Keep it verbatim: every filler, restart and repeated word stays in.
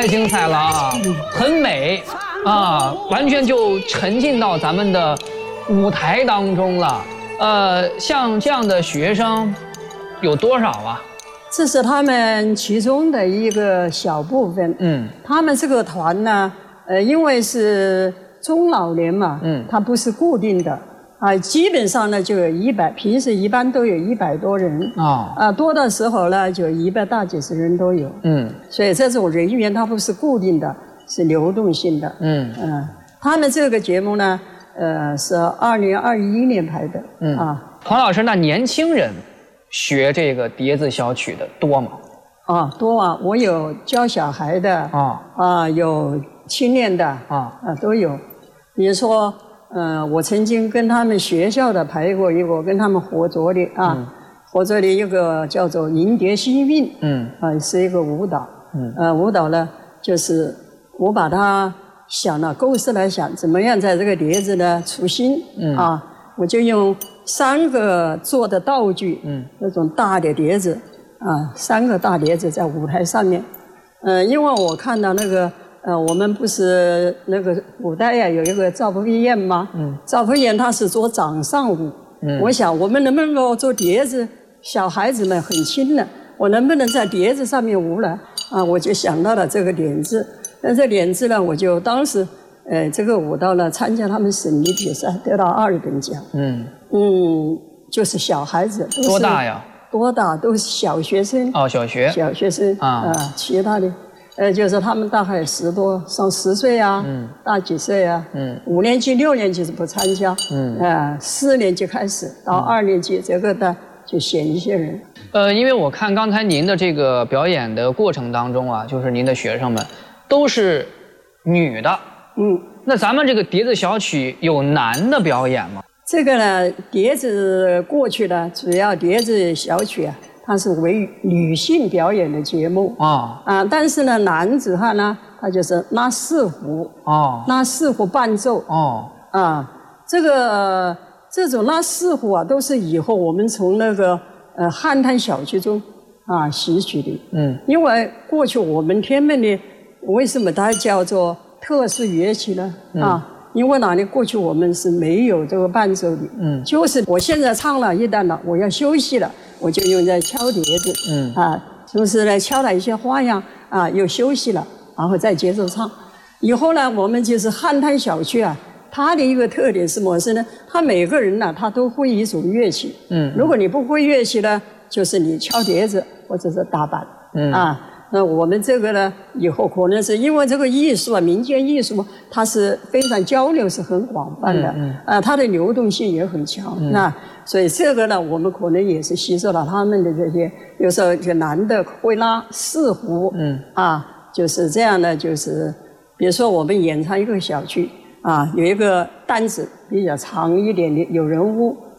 太精彩了啊，很美啊，完全就沉浸到咱们的舞台当中了。呃，像这样的学生有多少啊？ 这是他们其中的一个小部分。嗯，他们这个团呢，呃，因为是中老年嘛，嗯，它不是固定的。啊，基本上呢就有一百，平时一般都有一百多人啊，啊多的时候呢就一百大几十人都有，嗯，所以这种人员它不是固定的，是流动性的，嗯嗯，他们这个节目呢，呃是二零二一年排的，嗯啊， 黄老师，那年轻人学这个叠字小曲的多吗？ 啊，多啊，我有教小孩的啊啊，有青年的啊啊都有，比如说。呃，我曾经跟他们学校的排过一个，跟他们合作的啊，嗯、合作的一个叫做《迎蝶幸运》，嗯，啊，是一个舞蹈，嗯，呃，舞蹈呢，就是我把它想了构思来想，怎么样在这个碟子呢出新，嗯，啊，我就用三个做的道具，嗯，那种大的碟子，啊，三个大碟子在舞台上面，呃，因为我看到那个。呃，我们不是那个古代呀、啊，有一个赵飞燕吗？嗯，赵飞燕她是做掌上舞。嗯，我想我们能不能够做碟子？小孩子们很轻的，我能不能在碟子上面舞呢？啊，我就想到了这个点子。那这点子呢，我就当时，呃，这个舞蹈呢，参加他们省里比赛，得到二等奖。嗯嗯，就是小孩子都是多大呀？ 多大都是小学生。 哦，小学。 小学生啊、呃，其他的。呃，就是他们大概十多上十岁啊，嗯，大几岁啊，嗯，五年级、六年级是不参加，嗯，呃，四年级开始到二年级，这个呢就选一些人。 呃，因为我看刚才您的这个表演的过程当中啊，就是您的学生们都是女的，嗯，那咱们这个叠字小曲有男的表演吗？ 这个呢，叠字过去呢，主要叠字小曲啊。它是为女性表演的节目啊啊，但是呢，男子汉呢，他就是拉四胡哦，拉四胡伴奏哦啊，这个这种拉四胡啊，都是以后我们从那个呃汉唐小曲中啊吸取的。嗯，因为过去我们天门的为什么它叫做特殊乐器呢？嗯、啊，因为哪里过去我们是没有这个伴奏的。嗯，就是我现在唱了一段了，我要休息了。我就用在敲碟子，嗯啊，同时呢敲了一些花样啊，又休息了，然后再接着唱。以后呢，我们就是汉唐小曲啊，它的一个特点是什么事呢？他每个人呢，他都会一种乐器，嗯，如果你不会乐器呢，就是你敲碟子或者是打板，嗯啊。那我们这个呢，以后可能是因为这个艺术啊，民间艺术它是非常交流是很广泛的，嗯嗯、啊，它的流动性也很强，嗯、那所以这个呢，我们可能也是吸收了他们的这些，有时候就男的会拉四胡，嗯，啊，就是这样的，就是比如说我们演唱一个小曲啊，有一个单子比较长一点的，有人物。